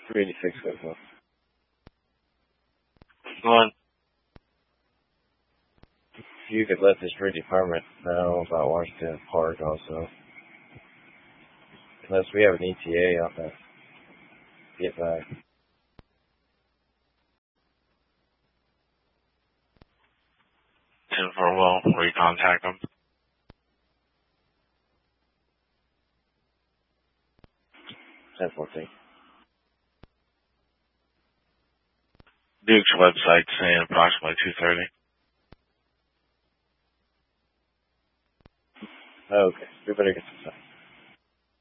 386 goes well. Go on. If you could let this bridge department know about Washington Park also. Unless we have an ETA on that. Get back. 10-4 will recontact them. 10-14. Duke's website saying approximately 2:30. Okay, we better get some time.